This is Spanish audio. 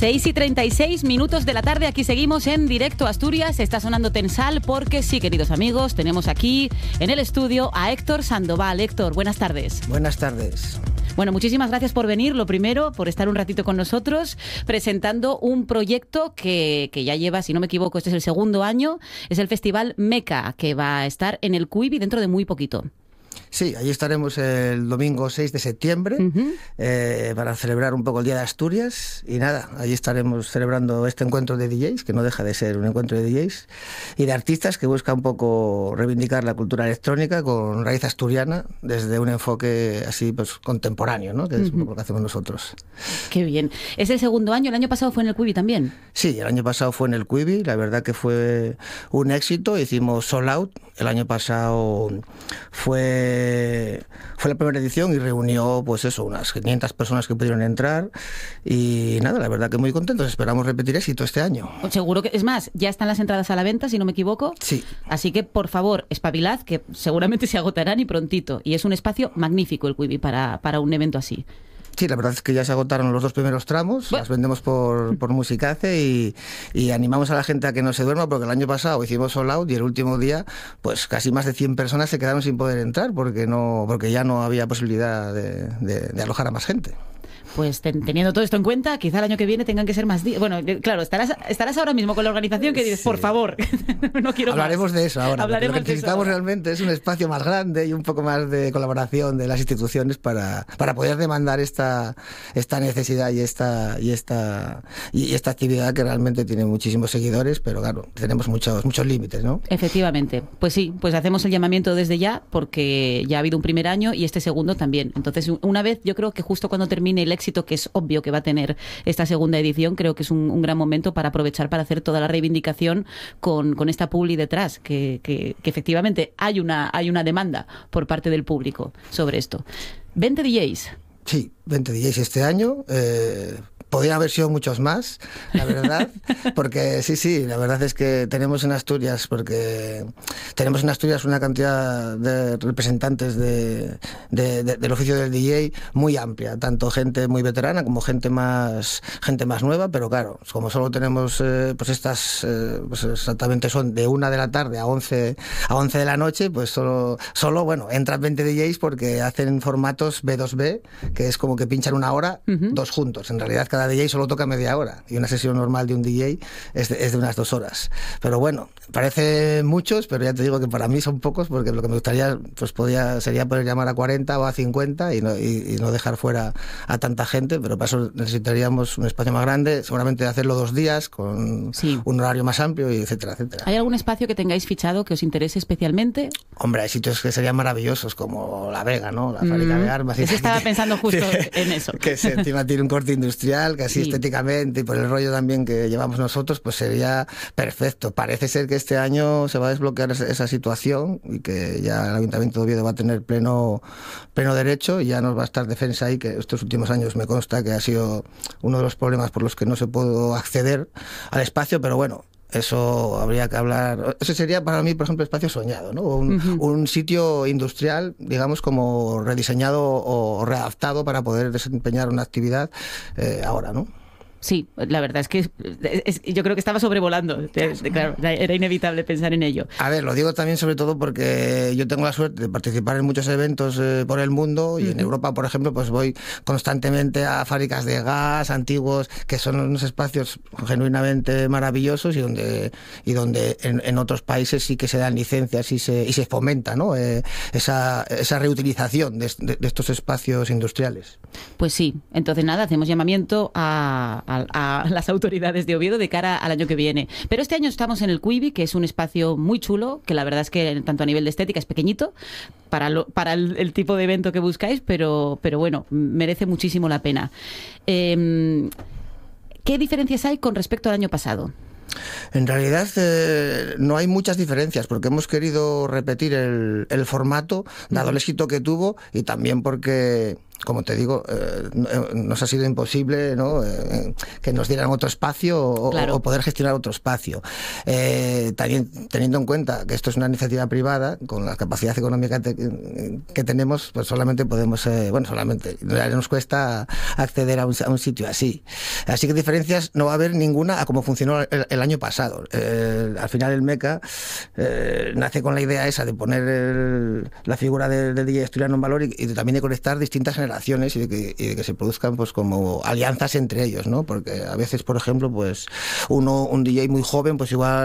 6:36 de la tarde, aquí seguimos en Directo Asturias. Está sonando Tensal porque sí, queridos amigos, tenemos aquí en el estudio a Héctor Sandoval. Héctor, buenas tardes. Buenas tardes. Bueno, muchísimas gracias por venir, lo primero, por estar un ratito con nosotros, presentando un proyecto que ya lleva, si no me equivoco, este es el segundo año, es el Festival Meca, que va a estar en el Cuivi dentro de muy poquito. Sí, allí estaremos el domingo 6 de septiembre para celebrar un poco el Día de Asturias y nada, allí estaremos celebrando este encuentro de DJs, que no deja de ser un encuentro de DJs y de artistas que busca un poco reivindicar la cultura electrónica con raíz asturiana desde un enfoque así pues contemporáneo, ¿no? Que es un poco lo que hacemos nosotros. Qué bien. Es el segundo año, el año pasado fue en el Cuivi también. Sí, el año pasado fue en el Cuivi, la verdad que fue un éxito, hicimos sold out, el año pasado fue la primera edición y reunió pues eso, unas 500 personas que pudieron entrar y nada, la verdad que muy contentos, esperamos repetir éxito este año. Seguro que, es más, ya están las entradas a la venta, si no me equivoco. Sí. Así que, por favor, espabilad, que seguramente se agotarán y prontito. Y es un espacio magnífico el Cuivi para un evento así. Sí, la verdad es que ya se agotaron los dos primeros tramos, las vendemos por Musicace y animamos a la gente a que no se duerma porque el año pasado hicimos sold out y el último día pues casi más de 100 personas se quedaron sin poder entrar porque ya no había posibilidad de alojar a más gente. Pues teniendo todo esto en cuenta, quizá el año que viene tengan que ser más días. Bueno, claro, estarás ahora mismo con la organización que dices, sí, por favor, no quiero Hablaremos más. de eso ahora. Lo que necesitamos realmente es un espacio más grande y un poco más de colaboración de las instituciones para poder demandar esta necesidad y esta actividad que realmente tiene muchísimos seguidores, pero claro, tenemos muchos límites, ¿no? Efectivamente. Pues sí, pues hacemos el llamamiento desde ya, porque ya ha habido un primer año y este segundo también. Entonces, una vez, yo creo que justo cuando termine el éxito que es obvio que va a tener esta segunda edición, creo que es un gran momento para aprovechar para hacer toda la reivindicación con esta publi detrás, que efectivamente hay una demanda por parte del público sobre esto. 20 DJs. Sí, 20 DJs este año. Podrían haber sido muchos más, la verdad, porque sí, la verdad es que tenemos en Asturias una cantidad de representantes del oficio del DJ muy amplia, tanto gente muy veterana como gente más nueva, pero claro, como solo tenemos pues estas, pues exactamente son de 1 de la tarde a 11 de la noche, pues solo bueno, entran 20 DJs porque hacen formatos B2B, que es como que pinchan una hora, dos juntos, en realidad cada DJ solo toca media hora y una sesión normal de un DJ es de unas 2 horas. Pero bueno, parece muchos, pero ya te digo que para mí son pocos porque lo que me gustaría pues sería poder llamar a 40 o a 50 y no dejar fuera a tanta gente, pero para eso necesitaríamos un espacio más grande, seguramente hacerlo 2 días con un horario más amplio y etcétera, etcétera. ¿Hay algún espacio que tengáis fichado que os interese especialmente? Hombre, hay sitios que serían maravillosos como La Vega, ¿no? La fábrica de armas. Estaba pensando justo en eso. Que encima tiene un corte industrial, que así estéticamente y por el rollo también que llevamos nosotros, pues sería perfecto. Parece ser que este año se va a desbloquear esa situación y que ya el Ayuntamiento de Oviedo va a tener pleno derecho y ya nos va a estar defensa ahí, que estos últimos años me consta que ha sido uno de los problemas por los que no se pudo acceder al espacio, pero bueno, eso habría que hablar. Eso sería para mí, por ejemplo, espacio soñado, ¿no? Un sitio industrial, digamos, como rediseñado o readaptado para poder desempeñar una actividad ahora, ¿no? Sí, la verdad es que yo creo que estaba sobrevolando. Claro, era inevitable pensar en ello. A ver, lo digo también sobre todo porque yo tengo la suerte de participar en muchos eventos por el mundo y en Europa, por ejemplo, pues voy constantemente a fábricas de gas antiguos, que son unos espacios genuinamente maravillosos y donde en otros países sí que se dan licencias y se fomenta, ¿no? esa reutilización de estos espacios industriales. Pues sí, entonces nada, hacemos llamamiento a las autoridades de Oviedo de cara al año que viene. Pero este año estamos en el Cuivi, que es un espacio muy chulo, que la verdad es que tanto a nivel de estética es pequeñito para el tipo de evento que buscáis, pero bueno, merece muchísimo la pena. ¿Qué diferencias hay con respecto al año pasado? En realidad no hay muchas diferencias porque hemos querido repetir el formato dado el éxito que tuvo y también porque como te digo, nos ha sido imposible, ¿no? Que nos dieran otro espacio o poder gestionar otro espacio. También teniendo en cuenta que esto es una iniciativa privada, con la capacidad económica que tenemos, pues solamente podemos, solamente nos cuesta acceder a un sitio así. Así que diferencias no va a haber ninguna a cómo funcionó el año pasado. Al final el MECA nace con la idea esa de poner la figura del DJ asturiano en valor y también de conectar distintas generaciones y de que se produzcan pues como alianzas entre ellos, ¿no? Porque a veces, por ejemplo, pues un DJ muy joven pues igual